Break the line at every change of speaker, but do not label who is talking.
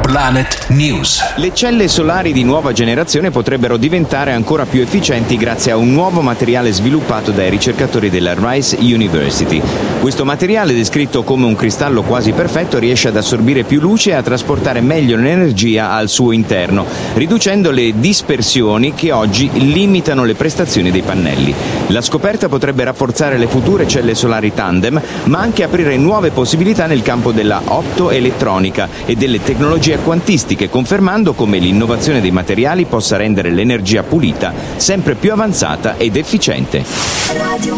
Planet News.
Le celle solari di nuova generazione potrebbero diventare ancora più efficienti grazie a un nuovo materiale sviluppato dai ricercatori della Rice University. Questo materiale, descritto come un cristallo quasi perfetto, riesce ad assorbire più luce e a trasportare meglio l'energia al suo interno, riducendo le dispersioni che oggi limitano le prestazioni dei pannelli. La scoperta potrebbe rafforzare le future celle solari tandem, ma anche aprire nuove possibilità nel campo della optoelettronica e delle tecnologie quantistiche, confermando come l'innovazione dei materiali possa rendere l'energia pulita sempre più avanzata ed efficiente.